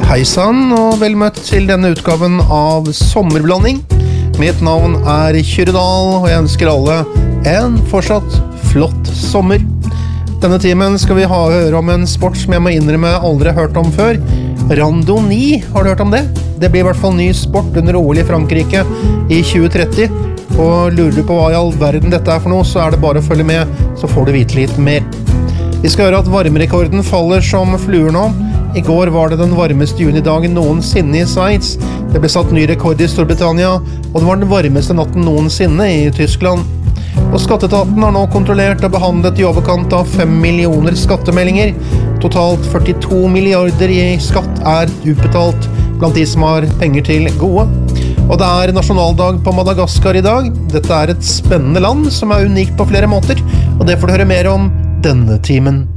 Hei sann, og vel møtt til denne utgaven av Sommerblanding. Mitt navn Kyrre Dahl, og jeg ønsker alle en fortsatt flott sommer. Denne timen skal vi høre om en sport som jeg må innrømme aldri har hørt om før. Randonee, har du hørt om det? Det blir i hvert fall ny sport under OL i Frankrike i 2030. Og lurer du på hva i all verden dette er for noe, så er det bare å følge med, så får du vite litt mer. Vi skal høre at varmerekorden faller som fluer nå. I går var det den varmeste junidagen noensinne i Sveits. Det ble satt ny rekord i Storbritannia, og det var den varmeste natten noensinne i Tyskland. Og Skatteetaten har nå kontrollert og behandlet i overkant av 5 millioner skattemeldinger. Totalt 42 milliarder i skatt er utbetalt blant de som har penger til gode. Og det er nasjonaldag på Madagaskar i dag. Dette er et spennende land som er unikt på flere måter, og det får du høre mer om denne timen.